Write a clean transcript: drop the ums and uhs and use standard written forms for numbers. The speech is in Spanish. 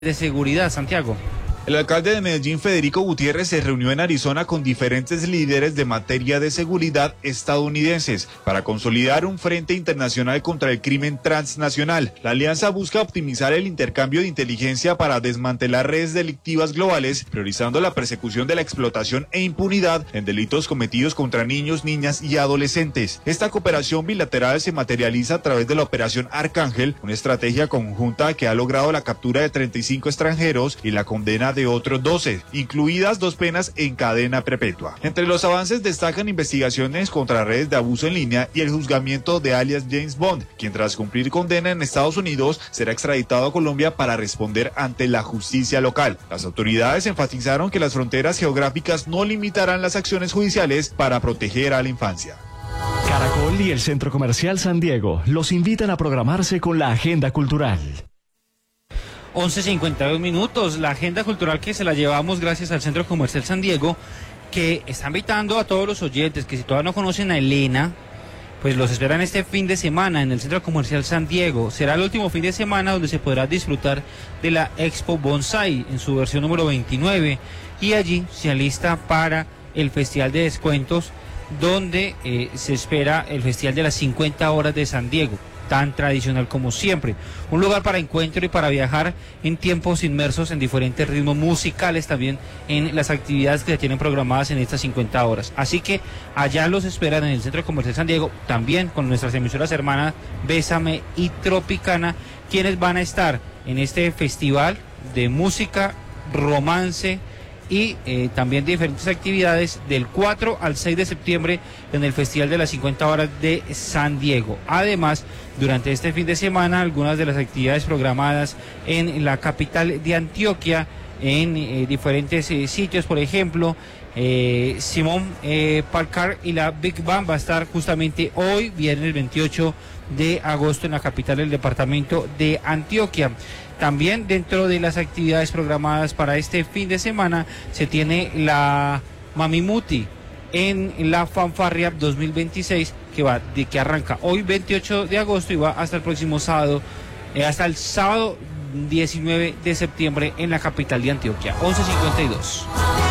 de seguridad, Santiago. El alcalde de Medellín, Federico Gutiérrez, se reunió en Arizona con diferentes líderes de materia de seguridad estadounidenses para consolidar un frente internacional contra el crimen transnacional. La alianza busca optimizar el intercambio de inteligencia para desmantelar redes delictivas globales, priorizando la persecución de la explotación e impunidad en delitos cometidos contra niños, niñas y adolescentes. Esta cooperación bilateral se materializa a través de la Operación Arcángel, una estrategia conjunta que ha logrado la captura de 35 extranjeros y la condena de otros 12, incluidas 2 penas en cadena perpetua. Entre los avances destacan investigaciones contra redes de abuso en línea y el juzgamiento de alias James Bond, quien tras cumplir condena en Estados Unidos será extraditado a Colombia para responder ante la justicia local. Las autoridades enfatizaron que las fronteras geográficas no limitarán las acciones judiciales para proteger a la infancia. Caracol y el Centro Comercial San Diego los invitan a programarse con la agenda cultural. 11:52 minutos, la agenda cultural que se la llevamos gracias al Centro Comercial San Diego, que está invitando a todos los oyentes que si todavía no conocen a Elena, pues los esperan este fin de semana en el Centro Comercial San Diego. Será el último fin de semana donde se podrá disfrutar de la Expo Bonsai en su versión número 29 y allí se alista para el Festival de Descuentos donde se espera el Festival de las 50 horas de San Diego, tan tradicional como siempre. Un lugar para encuentro y para viajar en tiempos inmersos en diferentes ritmos musicales, también en las actividades que se tienen programadas en estas 50 horas. Así que allá los esperan en el Centro Comercial San Diego, también con nuestras emisoras hermanas Bésame y Tropicana, quienes van a estar en este festival de música, romance y también diferentes actividades del 4 al 6 de septiembre en el Festival de las 50 horas de San Diego. Además, durante este fin de semana, algunas de las actividades programadas en la capital de Antioquia, en diferentes sitios, por ejemplo, Simón Parcar y la Big Band va a estar justamente hoy, viernes 28 de agosto, en la capital del departamento de Antioquia. También dentro de las actividades programadas para este fin de semana se tiene la Mamimuti en la Fanfarria 2026 que arranca hoy 28 de agosto y va hasta el próximo sábado, hasta el sábado 19 de septiembre en la capital de Antioquia. 11:52.